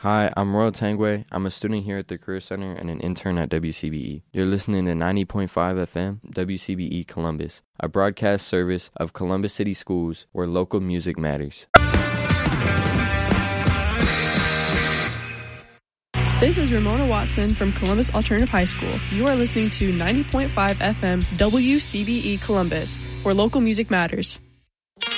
Hi, I'm Royal Tangway. I'm a student here at the Career Center and an intern at WCBE. You're listening to 90.5 FM, WCBE Columbus, a broadcast service of Columbus City Schools where local music matters. This is Ramona Watson from Columbus Alternative High School. You are listening to 90.5 FM WCBE Columbus, where local music matters.